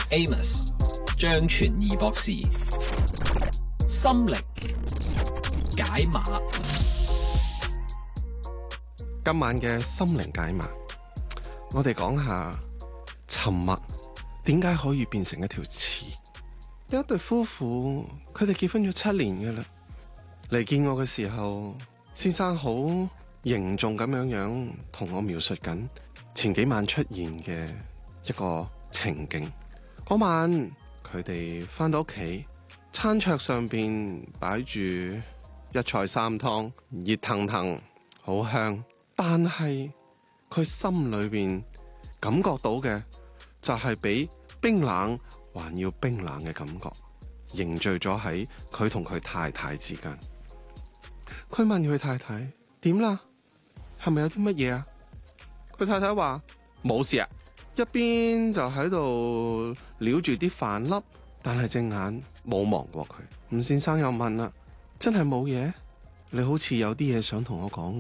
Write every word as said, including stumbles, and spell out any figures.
Amos 張傳義博士，心靈解碼。 今晚嘅心靈解碼，我哋講下沉默點解可以變成一條刺。有一對夫婦，佢哋結婚咗七年嘅啦。嚟見我嘅時候，先生好凝重咁樣樣同我描述緊前幾晚出現嘅一個情景。嗰晚佢哋返到屋企，餐桌上邊擺住一菜三湯，熱騰騰，好香。但係佢心裏邊感覺到嘅就係比冰冷還要冰冷嘅感覺，凝聚咗喺佢同佢太太之間。佢問佢太太點啦？係咪有啲乜嘢啊？佢太太話冇事啊，一邊就喺度撩住啲飯粒，但係隻眼冇望過佢。吳先生又問啦：真係冇嘢？你好似有啲嘢想同我講。